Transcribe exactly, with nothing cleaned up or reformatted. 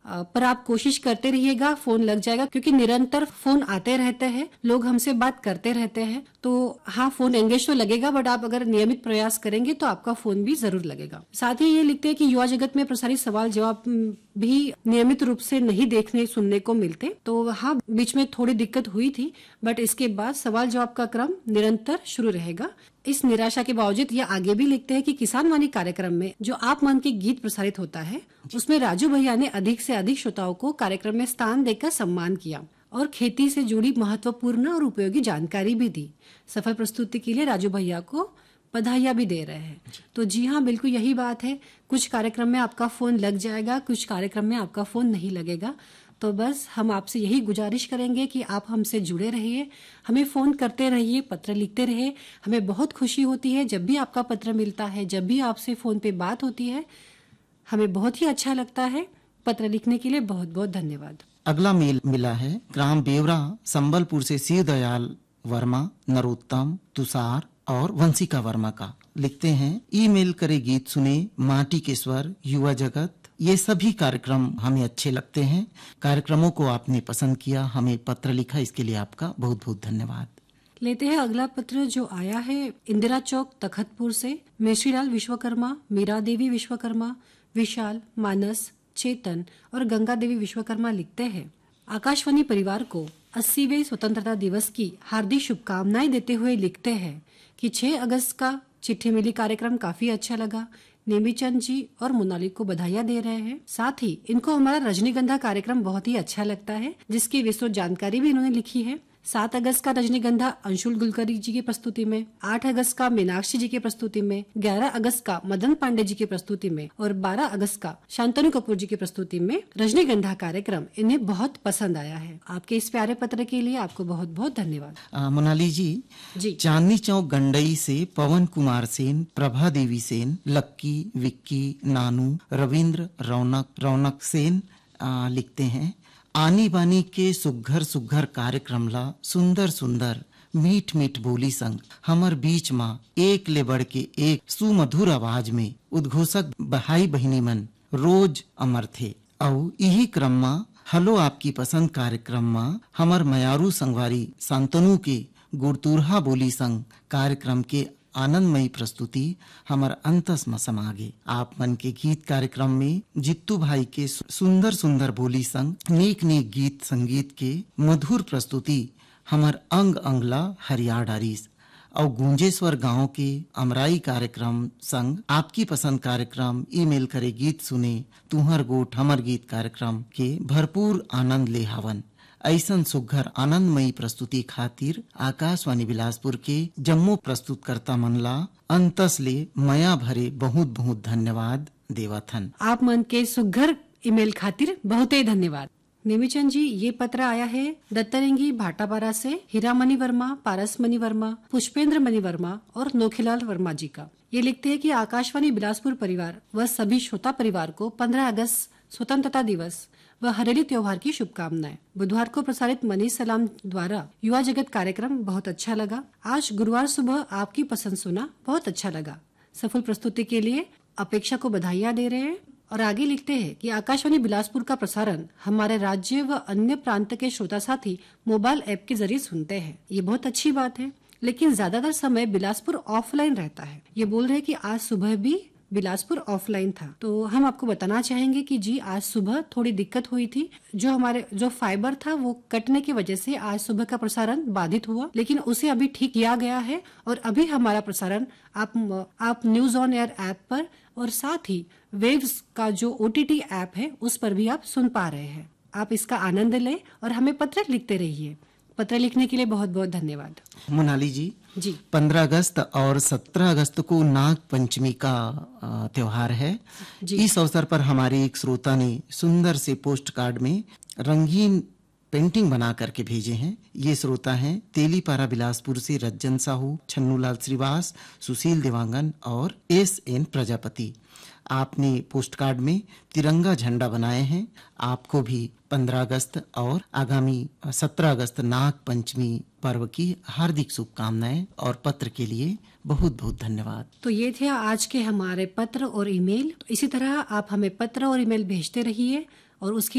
पर आप कोशिश करते रहिएगा, फोन लग जाएगा क्योंकि निरंतर फोन आते रहते हैं, लोग हमसे बात करते रहते हैं। तो हाँ, फोन एंगेज तो लगेगा, बट आप अगर नियमित प्रयास करेंगे तो आपका फोन भी जरूर लगेगा। साथ ही ये लिखते हैं कि युवा जगत में प्रसारित सवाल जवाब भी नियमित रूप से नहीं देखने सुनने को मिलते। तो हाँ, बीच में थोड़ी दिक्कत हुई थी, बट इसके बाद सवाल जवाब का क्रम निरंतर शुरू रहेगा। इस निराशा के बावजूद ये आगे भी लिखते हैं कि किसान वाणी कार्यक्रम में जो आप मन के गीत प्रसारित होता है, उसमें राजू भैया ने अधिक से अधिक श्रोताओं को कार्यक्रम में स्थान देकर सम्मान किया और खेती से जुड़ी महत्वपूर्ण और उपयोगी जानकारी भी दी। सफल प्रस्तुति के लिए राजू भैया को बधाइयां भी दे रहे हैं। तो जी हाँ, बिल्कुल यही बात है। कुछ कार्यक्रम में आपका फोन लग जाएगा, कुछ कार्यक्रम में आपका फोन नहीं लगेगा। तो बस हम आपसे यही गुजारिश करेंगे कि आप हमसे जुड़े रहिए, हमें फोन करते रहिए, पत्र लिखते रहिए। हमें बहुत खुशी होती है जब भी आपका पत्र मिलता है, जब भी आपसे फोन पे बात होती है, हमें बहुत ही अच्छा लगता है। पत्र लिखने के लिए बहुत बहुत धन्यवाद। अगला मेल मिला है ग्राम बेवरा संबलपुर से शिव दयाल वर्मा, नरोत्तम, तुषार और वंशिका वर्मा का। लिखते हैं, ईमेल करे गीत सुने, माटी के स्वर, युवा जगत, ये सभी कार्यक्रम हमें अच्छे लगते हैं। कार्यक्रमों को आपने पसंद किया, हमें पत्र लिखा, इसके लिए आपका बहुत बहुत धन्यवाद। लेते हैं अगला पत्र जो आया है इंदिरा चौक तखतपुर से। मेश्रीलाल विश्वकर्मा, मीरा देवी विश्वकर्मा, विशाल, मानस, चेतन और गंगा देवी विश्वकर्मा लिखते हैं, आकाशवाणी परिवार को अस्सीवें स्वतंत्रता दिवस की हार्दिक शुभकामनाएं देते हुए लिखते हैं कि छह अगस्त का चिट्ठी मिली कार्यक्रम काफी अच्छा लगा। नेमीचंद जी और मोनाली को बधाइयां दे रहे हैं। साथ ही इनको हमारा रजनीगंधा कार्यक्रम बहुत ही अच्छा लगता है, जिसकी विस्तृत जानकारी भी इन्होंने लिखी है। सात अगस्त का रजनीगंधा अंशुल गुलकरी जी की प्रस्तुति में, आठ अगस्त का मीनाक्षी जी की प्रस्तुति में, ग्यारह अगस्त का मदन पांडे जी की प्रस्तुति में और बारह अगस्त का शांतनु कपूर जी की प्रस्तुति में रजनीगंधा कार्यक्रम इन्हें बहुत पसंद आया है। आपके इस प्यारे पत्र के लिए आपको बहुत बहुत धन्यवाद। मोनाली जी जी चांदनी चौक गंडई से पवन कुमार सेन, प्रभा देवी सेन, लक्की, विक्की, नानू, रविंद्र, रौनक रौनक सेन आ, लिखते हैं, आनी बानी के सुघर सुघर कार्यक्रम ला सुंदर सुंदर मीठ मीठ बोली संग हमर बीच माँ एक ले बढ़ के एक सुमधुर आवाज में उद्घोषक भाई बहिनी मन रोज अमर थे। और यही क्रम में हलो आपकी पसंद कार्यक्रम में हमर मयारू संगवारी शांतनु के गुड़तुरहा बोली संग कार्यक्रम के आनंदमयी प्रस्तुति हमार अंतस में समागे। आप मन के गीत कार्यक्रम में जित्तू भाई के सुंदर सुंदर बोली संग नेक नेक गीत संगीत के मधुर प्रस्तुति हमार अंग अंगला हरिया डारीस। और गुंजेश्वर गांव के अमराई कार्यक्रम संग आपकी पसंद कार्यक्रम ईमेल करे गीत सुने, तुहर गोठ हमर गीत कार्यक्रम के भरपूर आनंद ले हवन। ऐसन सुघर आनंदमयी प्रस्तुति खातिर आकाशवाणी बिलासपुर के जम्मू प्रस्तुतकर्ता मनला अंतस ले मया भरे बहुत बहुत धन्यवाद देवथन। आप मन के सुघर ईमेल खातिर बहुत ही धन्यवाद। नेमीचंद जी, ये पत्र आया है दत्तरेंगी भाटापारा से हीरामणि वर्मा, पारसमणि वर्मा, पुष्पेंद्र मणि वर्मा और नोखीलाल वर्मा जी का। ये लिखते हैं कि आकाशवाणी बिलासपुर परिवार व सभी श्रोता परिवार को पंद्रह अगस्त स्वतंत्रता दिवस व हरेली त्योहार की शुभकामनाएं। बुधवार को प्रसारित मनीष सलाम द्वारा युवा जगत कार्यक्रम बहुत अच्छा लगा। आज गुरुवार सुबह आपकी पसंद सुना, बहुत अच्छा लगा। सफल प्रस्तुति के लिए अपेक्षा को बधाइयां दे रहे हैं। और आगे लिखते हैं कि आकाशवाणी बिलासपुर का प्रसारण हमारे राज्य व अन्य प्रांत के श्रोता साथी मोबाइल ऐप के जरिए सुनते हैं। ये बहुत अच्छी बात है, लेकिन ज्यादातर समय बिलासपुर ऑफलाइन रहता है। ये बोल रहे हैं कि आज सुबह भी बिलासपुर ऑफलाइन था। तो हम आपको बताना चाहेंगे कि जी आज सुबह थोड़ी दिक्कत हुई थी, जो हमारे जो फाइबर था वो कटने की वजह से आज सुबह का प्रसारण बाधित हुआ, लेकिन उसे अभी ठीक किया गया है और अभी हमारा प्रसारण आप आप न्यूज ऑन एयर ऐप पर और साथ ही वेव्स का जो ओटीटी ऐप है उस पर भी आप सुन पा रहे हैं। आप इसका आनंद लें और हमें पत्र लिखते रहिए। पत्र लिखने के लिए बहुत बहुत धन्यवाद। मोनाली जी जी पंद्रह अगस्त और सत्रह अगस्त को नाग पंचमी का त्योहार है। इस अवसर पर हमारे एक श्रोता ने सुंदर से पोस्ट कार्ड में रंगीन पेंटिंग बना करके भेजे हैं। ये श्रोता हैं तेलीपारा बिलासपुर से रज्जन साहू, छन्नूलाल श्रीवास, सुशील देवांगन और एस एन प्रजापति। आपने पोस्ट कार्ड में तिरंगा झंडा बनाए हैं। आपको भी पंद्रह अगस्त और आगामी सत्रह अगस्त नाग पंचमी पर्व की हार्दिक शुभकामनाएं और पत्र के लिए बहुत बहुत धन्यवाद। तो ये थे आज के हमारे पत्र और ईमेल। इसी तरह आप हमें पत्र और ईमेल भेजते रहिए और उसकी